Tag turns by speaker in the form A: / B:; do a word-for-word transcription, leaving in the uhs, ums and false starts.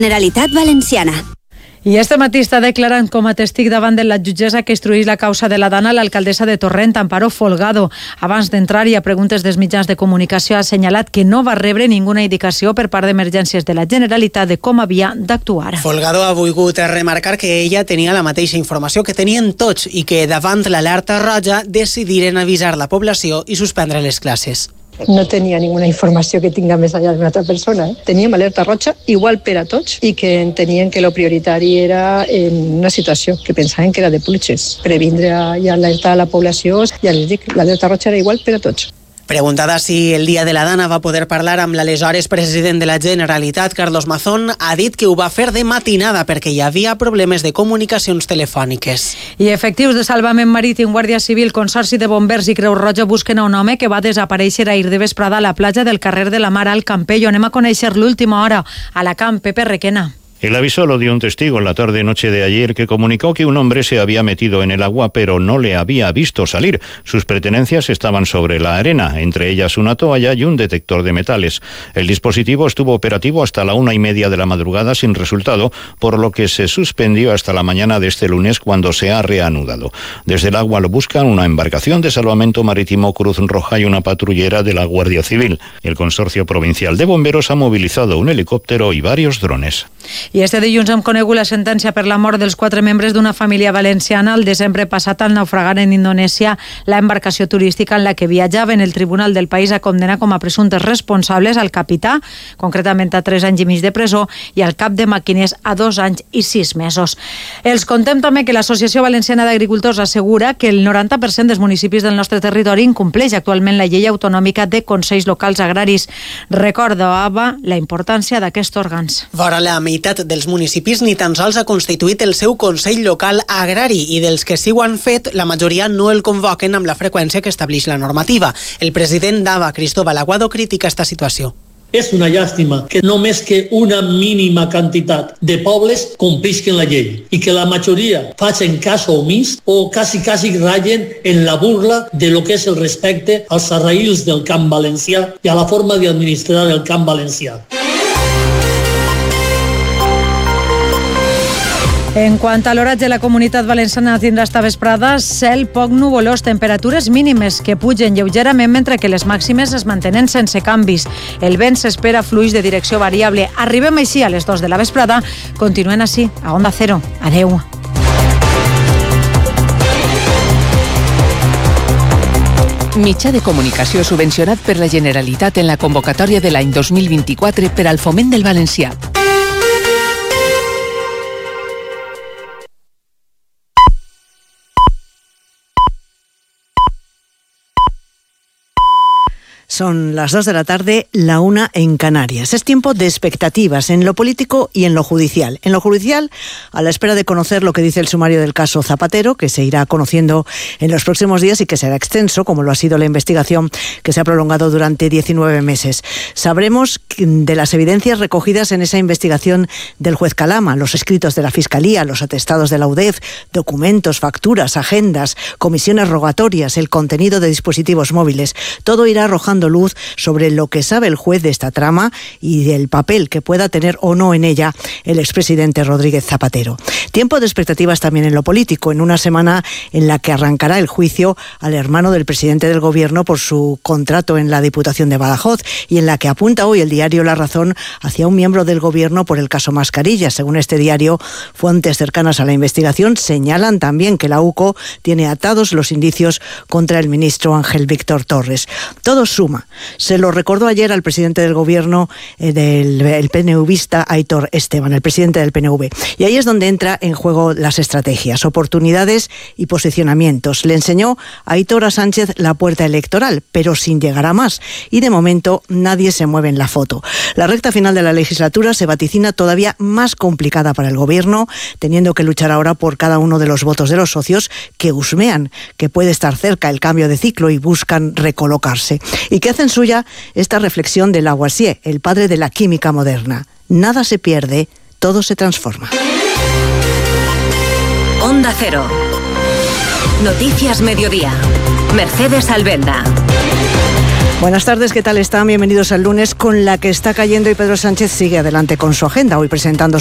A: Generalitat Valenciana.
B: I este matí està declarant com a testig davant de la jutgessa que instruïx la causa de la dana l'alcaldessa de Torrent, Amparo Folgado. Abans d'entrar-hi a preguntes dels mitjans de comunicació ha assenyalat que no va rebre ninguna indicació per part d'emergències de la Generalitat de com havia d'actuar.
C: Folgado ha volgut remarcar que ella tenia la mateixa informació que tenien tots i que davant l'alerta roja decidiren avisar la població i suspendre les classes.
D: No tenia ninguna informació que tinga més allà d'una altra persona. Eh? Teníem alerta roja igual per a tots i que entenien que lo prioritari era en una situació que pensaven que era de pluges. Previndre i alertar a la població, ja els dic, l'alerta roja era igual per a tots.
C: Preguntada si el dia de la dana va poder parlar amb l'aleshores president de la Generalitat, Carlos Mazón, ha dit que ho va fer de matinada perquè hi havia problemes de comunicacions telefòniques.
B: I efectius de salvament marítim, Guàrdia Civil, Consorci de Bombers i Creu Roja busquen a un home que va desaparèixer ahir de vesprada a la platja del carrer de la Mar al Campello. Anem a conèixer l'última hora a la Camp. Pepe Requena.
E: El aviso lo dio un testigo en la tarde-noche de ayer que comunicó que un hombre se había metido en el agua pero no le había visto salir. Sus pertenencias estaban sobre la arena, entre ellas una toalla y un detector de metales. El dispositivo estuvo operativo hasta la una y media de la madrugada sin resultado, por lo que se suspendió hasta la mañana de este lunes cuando se ha reanudado. Desde el agua lo buscan una embarcación de salvamento marítimo Cruz Roja y una patrullera de la Guardia Civil. El Consorcio Provincial de Bomberos ha movilizado un helicóptero y varios drones.
B: I este dilluns hem conegut la sentència per la mort dels quatre membres d'una família valenciana al desembre passat al naufragar en Indonèsia la embarcació turística en la que viatjaven. El Tribunal del país ha condemnat com a presumptes responsables al capità, concretament a tres anys i mig de presó, i al cap de maquiners a dos anys i sis mesos. Els contem també que l'Associació Valenciana d'Agricultors assegura que el noranta per cent dels municipis del nostre territori incompleix actualment la llei autonòmica de Consells Locals Agraris. Recordava la importància d'aquests òrgans.
C: Vora la meitat dels municipis ni tan sols ha constituït el seu Consell Local Agrari i dels que sí ho han fet, la majoria no el convoquen amb la freqüència que estableix la normativa. El president d'A V A, Cristóbal Aguado, critica esta situació.
F: És una llàstima que només que una mínima quantitat de pobles complisquen la llei i que la majoria facin cas omís o quasi, quasi ratllen en la burla de lo que és el respecte als arraïls del camp valencià i a la forma d'administrar el camp valencià.
B: En quant a l'horatge, la Comunitat Valenciana tindrà esta vesprada cel poc nuvolós, temperatures mínimes que pugen lleugerament mentre que les màximes es mantenen sense canvis. El vent s'espera fluix de direcció variable. Arribem així a les dues de la vesprada. Continuen així, a Onda Cero. Adeu.
G: Mitjà de comunicació subvencionat per la Generalitat en la convocatòria de l'any dos mil vint-i-quatre per al foment del valencià.
H: Son las dos de la tarde, la una en Canarias. Es tiempo de expectativas en lo político y en lo judicial. En lo judicial, a la espera de conocer lo que dice el sumario del caso Zapatero, que se irá conociendo en los próximos días y que será extenso, como lo ha sido la investigación que se ha prolongado durante diecinueve meses. Sabremos de las evidencias recogidas en esa investigación del juez Calama, los escritos de la Fiscalía, los atestados de la U D E F, documentos, facturas, agendas, comisiones rogatorias, el contenido de dispositivos móviles. Todo irá arrojando luz sobre lo que sabe el juez de esta trama y del papel que pueda tener o no en ella el expresidente Rodríguez Zapatero. Tiempo de expectativas también en lo político, en una semana en la que arrancará el juicio al hermano del presidente del gobierno por su contrato en la Diputación de Badajoz y en la que apunta hoy el diario La Razón hacia un miembro del gobierno por el caso Mascarillas. Según este diario, fuentes cercanas a la investigación señalan también que la U C O tiene atados los indicios contra el ministro Ángel Víctor Torres. Todo suma. Se lo recordó ayer al presidente del gobierno eh, del el PNVista Aitor Esteban, el presidente del P N V. Y ahí es donde entra en juego las estrategias, oportunidades y posicionamientos. Le enseñó a Aitor a Sánchez la puerta electoral, pero sin llegar a más. Y de momento nadie se mueve en la foto. La recta final de la legislatura se vaticina todavía más complicada para el gobierno, teniendo que luchar ahora por cada uno de los votos de los socios que husmean que puede estar cerca el cambio de ciclo y buscan recolocarse. Y que hacen suya esta reflexión de Lavoisier, el padre de la química moderna. Nada se pierde, todo se transforma.
A: Onda Cero. Noticias Mediodía. Mercedes Albenda.
H: Buenas tardes, ¿qué tal están? Bienvenidos al lunes con la que está cayendo y Pedro Sánchez sigue adelante con su agenda, hoy presentando